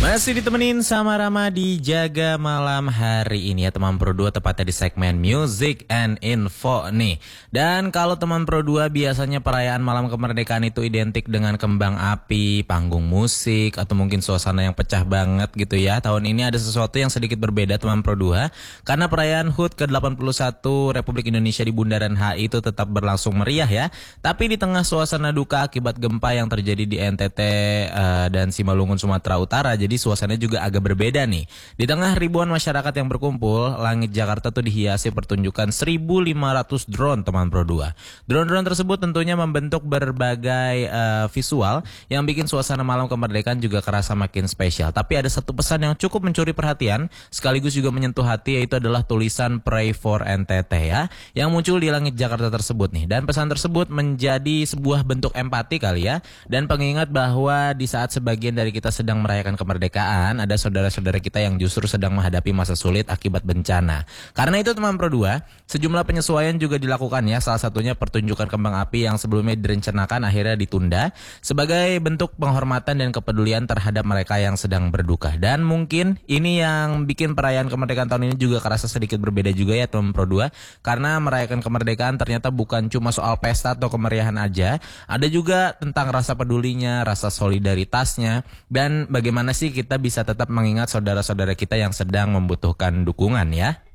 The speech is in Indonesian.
Masih ditemenin sama Rama di Jaga Malam hari ini ya teman Pro 2, tepatnya di segmen Music and Info nih. Dan kalau teman Pro 2 biasanya perayaan malam kemerdekaan itu identik dengan kembang api, panggung musik, atau mungkin suasana yang pecah banget gitu ya. Tahun ini ada sesuatu yang sedikit berbeda teman Pro 2, karena perayaan HUT ke-81 Republik Indonesia di Bundaran HI itu tetap berlangsung meriah ya. Tapi di tengah suasana duka akibat gempa yang terjadi di NTT dan Simalungun Sumatera Utara, jadi suasananya juga agak berbeda nih. Di tengah ribuan masyarakat yang berkumpul, langit Jakarta tuh dihiasi pertunjukan 1.500 drone teman Pro 2. Drone-drone tersebut tentunya membentuk berbagai visual yang bikin suasana malam kemerdekaan juga kerasa makin spesial. Tapi ada satu pesan yang cukup mencuri perhatian sekaligus juga menyentuh hati, yaitu adalah tulisan Pray for NTT ya, yang muncul di langit Jakarta tersebut nih. Dan pesan tersebut menjadi sebuah bentuk empati kali ya, dan pengingat bahwa di saat sebagian dari kita sedang merayakan kemerdekaan, ada saudara-saudara kita yang justru sedang menghadapi masa sulit akibat bencana. Karena itu teman Pro 2, sejumlah penyesuaian juga dilakukan ya. Salah satunya pertunjukan kembang api yang sebelumnya direncanakan akhirnya ditunda sebagai bentuk penghormatan dan kepedulian terhadap mereka yang sedang berduka. Dan mungkin ini yang bikin perayaan kemerdekaan tahun ini juga kerasa sedikit berbeda juga ya teman Pro 2, karena merayakan kemerdekaan ternyata bukan cuma soal pesta atau kemeriahan aja, ada juga tentang rasa pedulinya, rasa solidaritasnya, dan bagaimana sih kita bisa tetap mengingat saudara-saudara kita yang sedang membutuhkan dukungan ya.